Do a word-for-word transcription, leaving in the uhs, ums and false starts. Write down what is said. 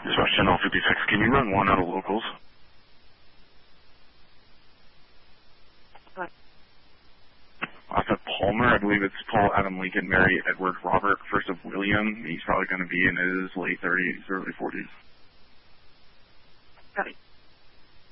This is Channel fifty-six. Can you run one out of locals? What? I said Palmer. I believe it's Paul, Adam, Lincoln, Mary, Edward, Robert, first of William. He's probably going to be in his late thirties, early forties. Got it.